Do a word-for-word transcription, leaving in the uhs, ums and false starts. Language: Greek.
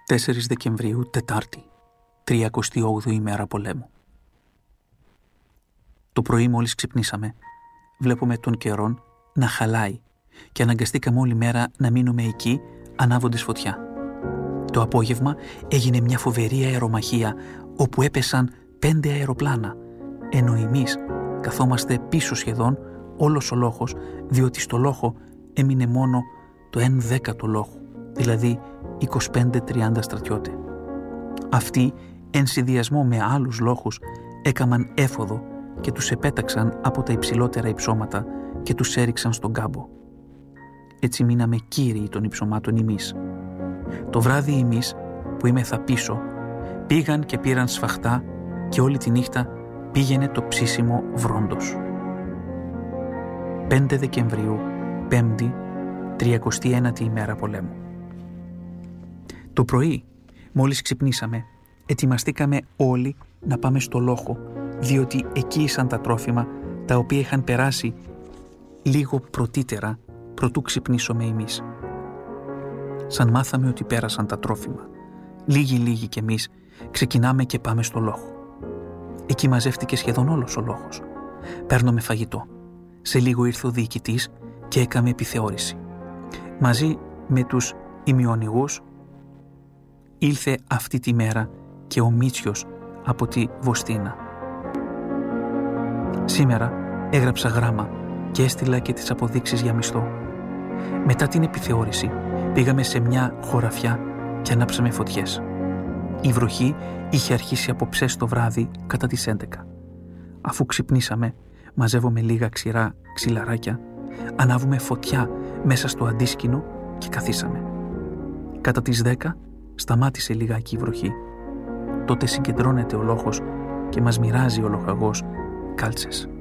τέσσερις Δεκεμβρίου, Τετάρτη, τριακοστή όγδοη ημέρα πολέμου. Το πρωί μόλις ξυπνήσαμε, βλέπουμε τον καιρόν να χαλάει και αναγκαστήκαμε όλη μέρα να μείνουμε εκεί ανάβοντας φωτιά. Το απόγευμα έγινε μια φοβερή αερομαχία όπου έπεσαν πέντε αεροπλάνα, ενώ εμείς καθόμαστε πίσω σχεδόν όλος ο λόχος, διότι στο λόχο έμεινε μόνο το εν δέκατο λόχου, δηλαδή είκοσι πέντε τριάντα στρατιώτε. Αυτοί, εν συνδυασμό με άλλους λόχους, έκαμαν έφοδο και τους επέταξαν από τα υψηλότερα υψώματα και τους έριξαν στον κάμπο. Έτσι μείναμε κύριοι των υψωμάτων εμείς. Το βράδυ εμείς, που είμεθα πίσω, πήγαν και πήραν σφαχτά και όλη τη νύχτα πήγαινε το ψήσιμο βρόντος. πέντε Δεκεμβρίου, Πέμπτη, τριακοστή ένατη ημέρα πολέμου. Το πρωί, μόλις ξυπνήσαμε, ετοιμαστήκαμε όλοι να πάμε στο λόχο, διότι εκεί ήσαν τα τρόφιμα τα οποία είχαν περάσει λίγο πρωτύτερα προτού ξυπνήσουμε εμείς. Σαν μάθαμε ότι πέρασαν τα τρόφιμα, λίγοι-λίγοι κι εμείς ξεκινάμε και πάμε στο λόχο. Εκεί μαζεύτηκε σχεδόν όλος ο λόχος. Παίρνουμε φαγητό. Σε λίγο ήρθε ο διοικητής και έκαμε επιθεώρηση. Μαζί με τους ημιονηγούς ήλθε αυτή τη μέρα και ο Μίτσιος από τη Βοστίνα. Σήμερα έγραψα γράμμα και έστειλα και τις αποδείξεις για μισθό. Μετά την επιθεώρηση πήγαμε σε μια χωραφιά και ανάψαμε φωτιές. Η βροχή είχε αρχίσει από ψες το βράδυ κατά τις έντεκα. Αφού ξυπνήσαμε, μαζεύουμε λίγα ξηρά ξυλαράκια, ανάβουμε φωτιά μέσα στο αντίσκηνο και καθίσαμε. Κατά τις δέκα σταμάτησε λιγάκι η βροχή. Τότε συγκεντρώνεται ο λόχος και μας μοιράζει ο λοχαγός κάλτσες.